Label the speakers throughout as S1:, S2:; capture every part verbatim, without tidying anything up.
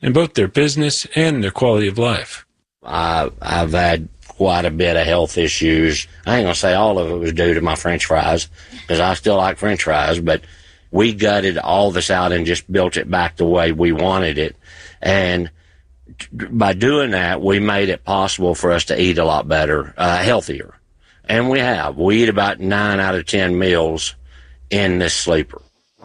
S1: in both their business and their quality of life.
S2: I, I've had quite a bit of health issues. I ain't going to say all of it was due to my French fries, because I still like French fries, but we gutted all this out and just built it back the way we wanted it. And by doing that, we made it possible for us to eat a lot better, uh, healthier. And we have. We eat about nine out of ten meals in this sleeper.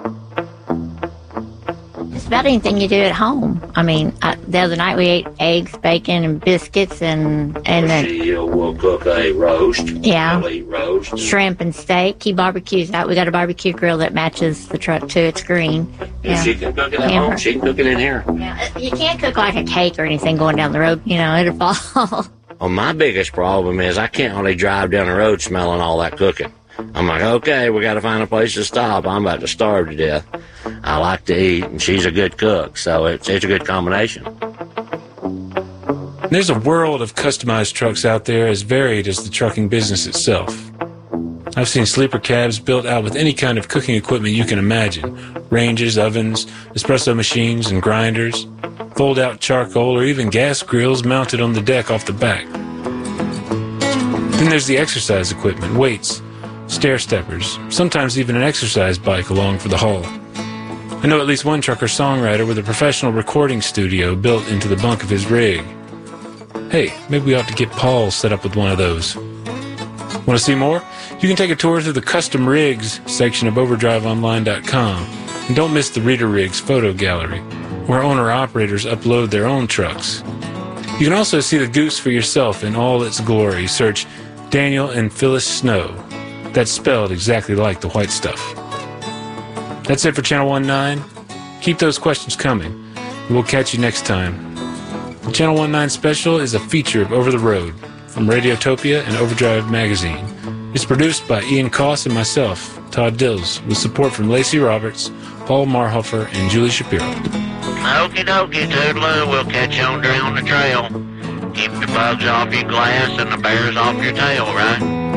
S3: It's about anything you do at home. I mean, I, the other night we ate eggs, bacon, and biscuits, and and then
S2: She uh, will cook a roast.
S3: Yeah.
S2: We'll eat roast.
S3: shrimp and steak. He barbecues out. We got a barbecue grill that matches the truck too. It's green.
S2: If
S3: Yeah.
S2: she can cook it at
S3: Yeah.
S2: home, she can cook it in here.
S3: Yeah, you can't cook like a cake or anything going down the road. You know, it'll fall.
S2: Well, my biggest problem is I can't hardly drive down the road smelling all that cooking. I'm like, okay, we got to find a place to stop. I'm about to starve to death. I like to eat, and she's a good cook, so it's it's a good combination.
S1: There's a world of customized trucks out there as varied as the trucking business itself. I've seen sleeper cabs built out with any kind of cooking equipment you can imagine. Ranges, ovens, espresso machines, and grinders. Fold-out charcoal or even gas grills mounted on the deck off the back. Then there's the exercise equipment, weights, stair steppers, sometimes even an exercise bike along for the haul. I know at least one trucker-songwriter with a professional recording studio built into the bunk of his rig. Hey, maybe we ought to get Paul set up with one of those. Want to see more? You can take a tour through the Custom Rigs section of overdrive online dot com. And don't miss the Reader Rigs photo gallery, where owner-operators upload their own trucks. You can also see the Goose for yourself in all its glory. Search Daniel and Phyllis Snow. That's spelled exactly like the white stuff. That's it for Channel nineteen. Keep those questions coming, and we'll catch you next time. The Channel nineteen special is a feature of Over the Road from Radiotopia and Overdrive Magazine. It's produced by Ian Koss and myself, Todd Dills, with support from Lacey Roberts, Paul Marhofer, and Julie Shapiro.
S2: Okie dokie, toodaloo. We'll catch you on down the trail. Keep the bugs off your glass and the bears off your tail, right?